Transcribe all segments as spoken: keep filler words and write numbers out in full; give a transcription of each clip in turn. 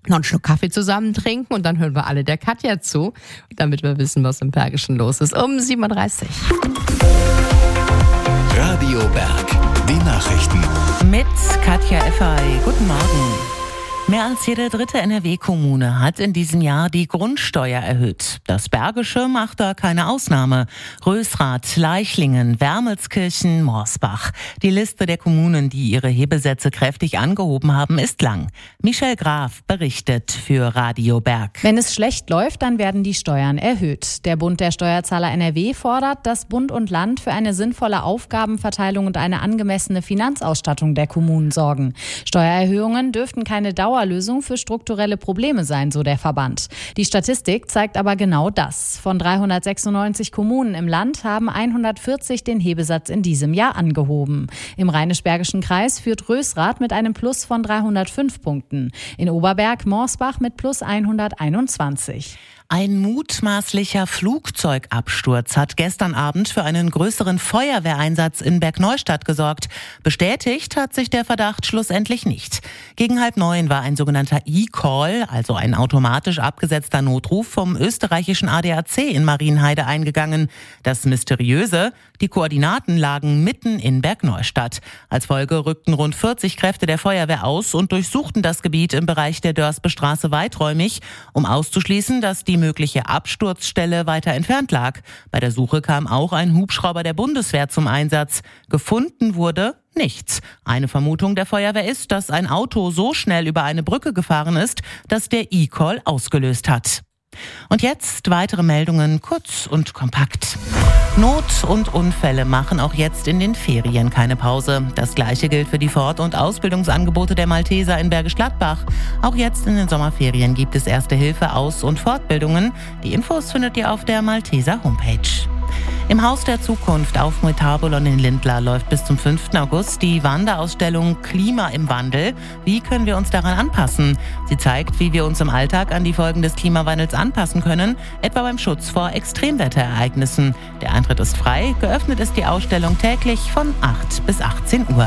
noch einen Schluck Kaffee zusammen trinken und dann hören wir alle der Katja zu, damit wir wissen, was im Bergischen los ist. Um sieben Uhr dreißig. Radio Berg, die Nachrichten. Mit Katja Effay. Guten Morgen. Mehr als jede dritte N R W-Kommune hat in diesem Jahr die Grundsteuer erhöht. Das Bergische macht da keine Ausnahme. Rösrath, Leichlingen, Wermelskirchen, Morsbach. Die Liste der Kommunen, die ihre Hebelsätze kräftig angehoben haben, ist lang. Michelle Graf berichtet für Radio Berg. Wenn es schlecht läuft, dann werden die Steuern erhöht. Der Bund der Steuerzahler N R W fordert, dass Bund und Land für eine sinnvolle Aufgabenverteilung und eine angemessene Finanzausstattung der Kommunen sorgen. Steuererhöhungen dürften keine Dauerlösung für strukturelle Probleme sein, so der Verband. Die Statistik zeigt aber genau das. Von dreihundertsechsundneunzig Kommunen im Land haben hundertvierzig den Hebesatz in diesem Jahr angehoben. Im Rheinisch-Bergischen Kreis führt Rösrath mit einem Plus von dreihundertfünf Punkten. In Oberberg Morsbach mit plus hunderteinundzwanzig. Ein mutmaßlicher Flugzeugabsturz hat gestern Abend für einen größeren Feuerwehreinsatz in Bergneustadt gesorgt. Bestätigt hat sich der Verdacht schlussendlich nicht. Gegen halb neun war ein sogenannter E-Call, also ein automatisch abgesetzter Notruf vom österreichischen A D A C in Marienheide eingegangen. Das Mysteriöse: die Koordinaten lagen mitten in Bergneustadt. Als Folge rückten rund vierzig Kräfte der Feuerwehr aus und durchsuchten das Gebiet im Bereich der Dörsbestraße weiträumig, um auszuschließen, dass die mögliche Absturzstelle weiter entfernt lag. Bei der Suche kam auch ein Hubschrauber der Bundeswehr zum Einsatz. Gefunden wurde nichts. Eine Vermutung der Feuerwehr ist, dass ein Auto so schnell über eine Brücke gefahren ist, dass der E-Call ausgelöst hat. Und jetzt weitere Meldungen, kurz und kompakt. Not und Unfälle machen auch jetzt in den Ferien keine Pause. Das Gleiche gilt für die Fort- und Ausbildungsangebote der Malteser in Bergisch Gladbach. Auch jetzt in den Sommerferien gibt es Erste Hilfe, Aus- und Fortbildungen. Die Infos findet ihr auf der Malteser Homepage. Im Haus der Zukunft auf Metabolon in Lindlar läuft bis zum fünften August die Wanderausstellung Klima im Wandel. Wie können wir uns daran anpassen? Sie zeigt, wie wir uns im Alltag an die Folgen des Klimawandels anpassen können, etwa beim Schutz vor Extremwetterereignissen. Der Eintritt ist frei, geöffnet ist die Ausstellung täglich von acht bis achtzehn Uhr.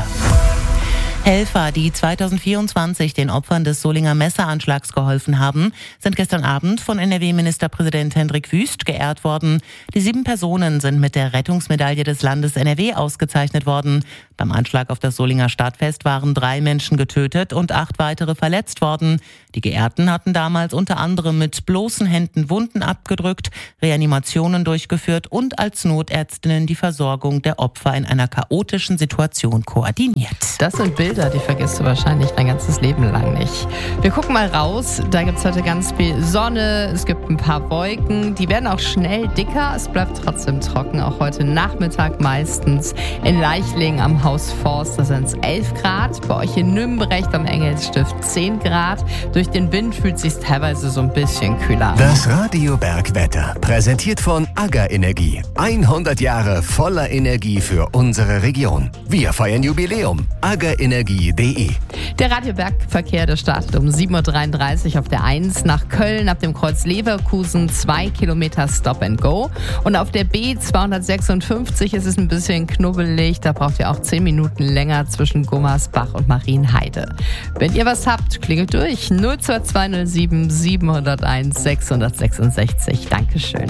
Helfer, die zweitausendvierundzwanzig den Opfern des Solinger Messeranschlags geholfen haben, sind gestern Abend von N R W-Ministerpräsident Hendrik Wüst geehrt worden. Die sieben Personen sind mit der Rettungsmedaille des Landes N R W ausgezeichnet worden. Beim Anschlag auf das Solinger Stadtfest waren drei Menschen getötet und acht weitere verletzt worden. Die Geehrten hatten damals unter anderem mit bloßen Händen Wunden abgedrückt, Reanimationen durchgeführt und als Notärztinnen die Versorgung der Opfer in einer chaotischen Situation koordiniert. Das sind Bilder, die vergisst du wahrscheinlich dein ganzes Leben lang nicht. Wir gucken mal raus. Da gibt es heute ganz viel Sonne. Es gibt ein paar Wolken. Die werden auch schnell dicker. Es bleibt trotzdem trocken. Auch heute Nachmittag meistens. In Leichlingen am Haus Forst, da sind es elf Grad. Bei euch in Nümbrecht am Engelsstift zehn Grad. Durch den Wind fühlt es sich teilweise so ein bisschen kühler an. Das Radio Berg Wetter, präsentiert von AGA Energie. hundert Jahre voller Energie für unsere Region. Wir feiern Jubiläum. aga energie punkt de. Der Radio Berg Verkehr, der startet um sieben Uhr dreiunddreißig auf der eins nach Köln ab dem Kreuz Leverkusen, zwei Kilometer Stop and Go. Und auf der B zweihundertsechsundfünfzig ist es ein bisschen knubbelig. Da braucht ihr auch zehn Minuten länger zwischen Gummersbach und Marienheide. Wenn ihr was habt, klingelt durch. null zwei zwei null sieben sieben null eins sechs sechs sechs. Dankeschön.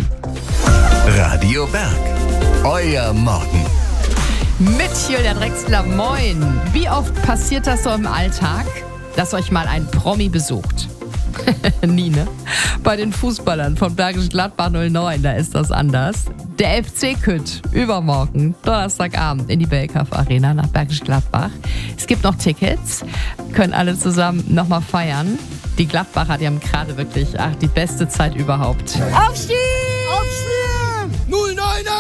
Radio Berg, euer Morgen. Mit Julia Drechsler, moin. Wie oft passiert das so im Alltag, dass euch mal ein Promi besucht? Nie, ne? Bei den Fußballern von Bergisch Gladbach null neun, da ist das anders. Der F C Kütt übermorgen, Donnerstagabend in die Belkauf Arena nach Bergisch Gladbach. Es gibt noch Tickets, können alle zusammen nochmal feiern. Die Gladbacher, die haben gerade wirklich ach, die beste Zeit überhaupt. Aufstieg! Aufstieg! null neun